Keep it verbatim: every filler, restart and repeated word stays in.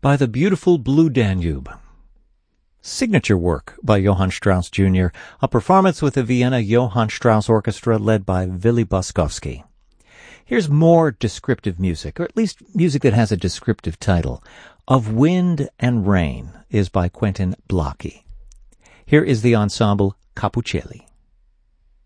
by the beautiful Blue Danube. Signature work by Johann Strauss Junior, a performance with the Vienna Johann Strauss Orchestra led by Willy Boskowski. Here's more descriptive music, or at least music that has a descriptive title. Of Wind and Rain is by Quentin Blocki. Here is the ensemble Capucelli.